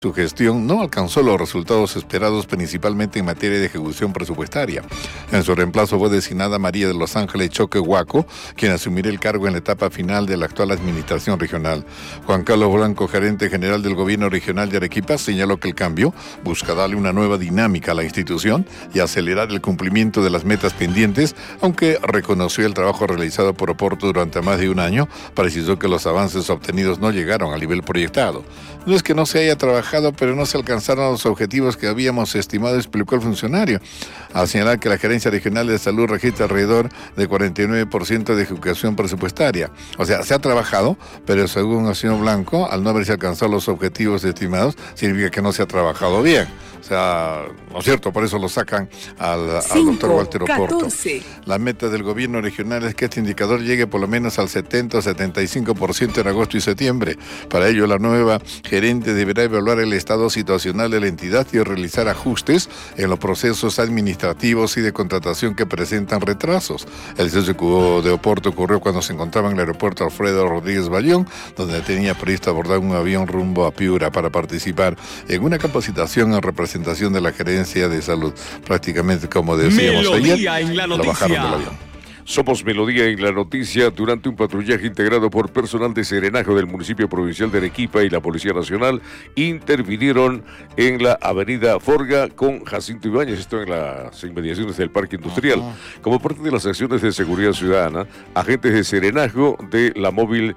Su gestión no alcanzó los resultados esperados, principalmente en materia de ejecución presupuestaria. En su reemplazo fue designada María de los Ángeles Choque Huaco, quien asumirá el cargo en la etapa final de la actual administración regional. Juan Carlos Blanco, gerente general del gobierno regional de Arequipa, señaló que el cambio busca darle una nueva dinámica a la institución y acelerar el cumplimiento de las metas pendientes, aunque reconoció el trabajo realizado por Oporto durante más de un año. Precisó que los avances obtenidos no llegaron al nivel proyectado. No es que no se haya trabajado, pero no se alcanzaron los objetivos que habíamos estimado, explicó el funcionario. Al señalar que la Gerencia Regional de Salud registra alrededor de 49% de ejecución presupuestaria. O sea, se ha trabajado, pero según el señor Blanco, al no haberse alcanzado los objetivos estimados, significa que no se ha trabajado bien. O sea, ¿no es cierto? Por eso lo sacan al doctor Walter Oporto. La meta del gobierno regional es que este indicador llegue por lo menos al 70 o 75% en agosto y septiembre. Para ello, la nueva gerente deberá evaluar el estado situacional de la entidad y realizar ajustes en los procesos administrativos y de contratación que presentan retrasos. El cese de Oporto ocurrió cuando se encontraba en el aeropuerto Alfredo Rodríguez Bayón, donde tenía previsto abordar un avión rumbo a Piura para participar en una capacitación en representación de la Gerencia de Salud. Prácticamente, como decíamos Melodía ayer, en la lo bajaron noticia. del avión. Somos Melodía en la noticia. Durante un patrullaje integrado por personal de Serenajo del municipio provincial de Arequipa y la Policía Nacional, intervinieron en la avenida Forga con Jacinto Ibáñez, esto en las inmediaciones del Parque Industrial. Como parte de las acciones de seguridad ciudadana, agentes de Serenajo de la móvil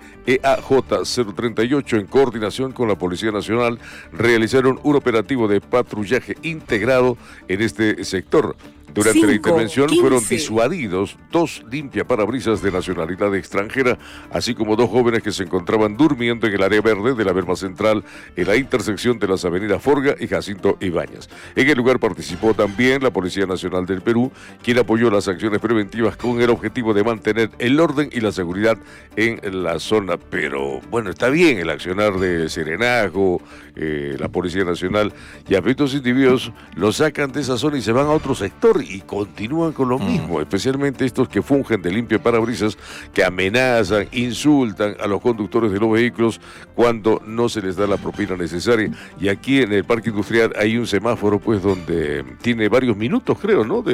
EAJ 038, en coordinación con la Policía Nacional, realizaron un operativo de patrullaje integrado en este sector. Durante la intervención fueron disuadidos 2 limpiaparabrisas de nacionalidad extranjera, así como 2 jóvenes que se encontraban durmiendo en el área verde de la Berma Central, en la intersección de las avenidas Forga y Jacinto Ibáñez. En el lugar participó también la Policía Nacional del Perú, quien apoyó las acciones preventivas con el objetivo de mantener el orden y la seguridad en la zona. Pero bueno, está bien el accionar de Serenajo, la Policía Nacional, y a estos individuos los sacan de esa zona y se van a otro sector y continúan con lo mismo, especialmente estos que fungen de limpiaparabrisas, que amenazan, insultan a los conductores de los vehículos cuando no se les da la propina necesaria. Y aquí en el Parque Industrial hay un semáforo, pues, donde tiene varios minutos, creo, ¿no?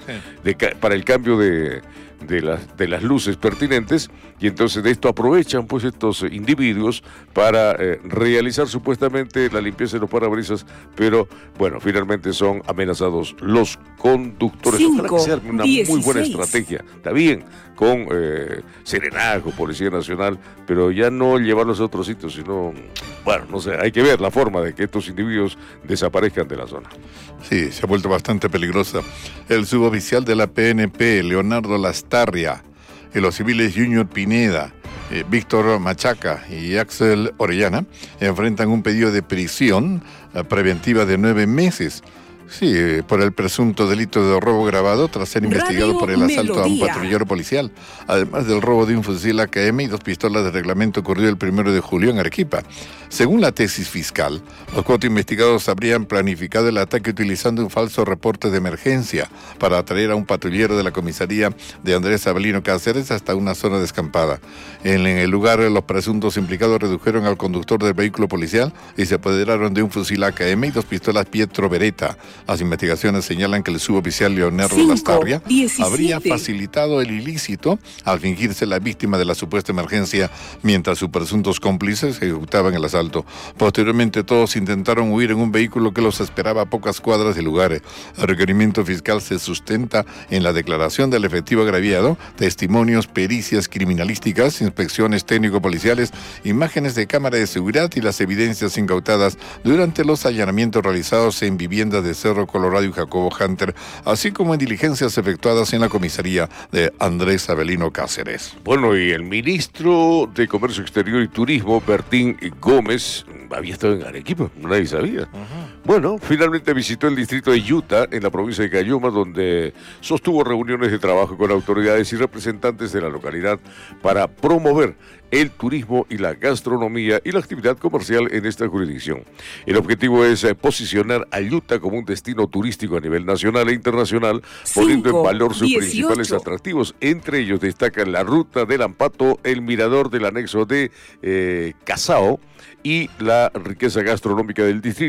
Para el cambio de las luces pertinentes, y entonces de esto aprovechan, pues, estos individuos para realizar supuestamente la limpieza de los parabrisas, pero bueno, finalmente son amenazados los conductores. Ojalá que sea una muy buena estrategia, está bien, con Serenajo, Policía Nacional, pero ya no llevarlos a otros sitios, sino, bueno, no sé, hay que ver la forma de que estos individuos desaparezcan de la zona. Sí, se ha vuelto bastante peligrosa. El suboficial de la PNP, Leonardo Lastarria, y los civiles Junior Pineda, Víctor Machaca y Axel Orellana enfrentan un pedido de prisión preventiva de 9 meses. Sí, por el presunto delito de robo grabado tras ser investigado por el asalto a un patrullero policial, además del robo de un fusil AKM y 2 pistolas de reglamento ocurrido el 1 de julio en Arequipa. Según la tesis fiscal, los 4 investigados habrían planificado el ataque utilizando un falso reporte de emergencia para atraer a un patrullero de la comisaría de Andrés Avelino Cáceres hasta una zona descampada. En el lugar, los presuntos implicados redujeron al conductor del vehículo policial y se apoderaron de un fusil AKM y 2 pistolas Pietro Beretta. Las investigaciones señalan que el suboficial Leonardo Lastarria habría facilitado el ilícito al fingirse la víctima de la supuesta emergencia mientras sus presuntos cómplices ejecutaban el asalto. Posteriormente, todos intentaron huir en un vehículo que los esperaba a pocas cuadras del lugar. El requerimiento fiscal se sustenta en la declaración del efectivo agraviado, testimonios, pericias criminalísticas, inspecciones técnico-policiales, imágenes de cámara de seguridad y las evidencias incautadas durante los allanamientos realizados en viviendas de Cerro Colorado y Jacobo Hunter, así como en diligencias efectuadas en la comisaría de Andrés Avelino Cáceres. Bueno, y el ministro de Comercio Exterior y Turismo, Bertín Gómez, había estado en Arequipa, nadie sabía. Bueno, finalmente visitó el distrito de Utah, en la provincia de Cayuma, donde sostuvo reuniones de trabajo con autoridades y representantes de la localidad para promover el turismo y la gastronomía y la actividad comercial en esta jurisdicción. El objetivo es posicionar a Utah como un destino turístico a nivel nacional e internacional, poniendo en valor sus principales atractivos. Entre ellos destacan la ruta del Ampato, el mirador del anexo de Cazao y la riqueza gastronómica del distrito.